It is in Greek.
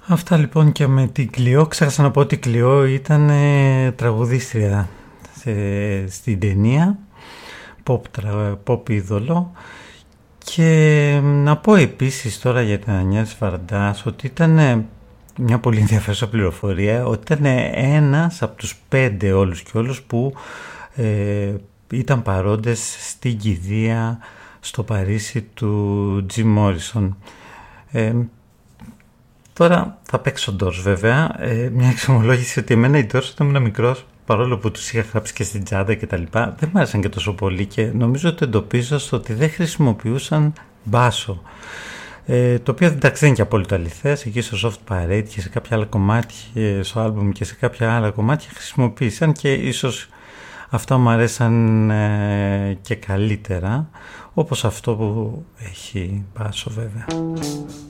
Αυτά λοιπόν και με την Κλειό. Ξέχασα να πω ότι η Κλειό ήταν τραγουδίστρια στην ταινία, pop είδωλο. Και να πω επίσης τώρα για την Ανιέρης Βαρντάς ότι ήταν μια πολύ ενδιαφέρουσα πληροφορία, ότι ήταν ένας από τους 5 όλους και όλους που ήταν παρόντες στην κηδεία στο Παρίσι του Jim Morrison. Τώρα θα παίξω Doors βέβαια, μια εξομολόγηση ότι εμένα οι Doors όταν ήμουν μικρός, παρόλο που τους είχα γράψει και στην τσάντα και τα λοιπά, δεν μου άρεσαν και τόσο πολύ και νομίζω ότι εντοπίζω στο ότι δεν χρησιμοποιούσαν μπάσο. Το οποίο εντάξει δεν είναι και απόλυτα αληθές. Εκεί στο Soft Parade και σε κάποια άλλα κομμάτια, στο άλμπουμ και σε κάποια άλλα κομμάτια χρησιμοποίησαν και ίσως αυτά μου αρέσαν και καλύτερα, όπως αυτό που έχει μπάσο βέβαια.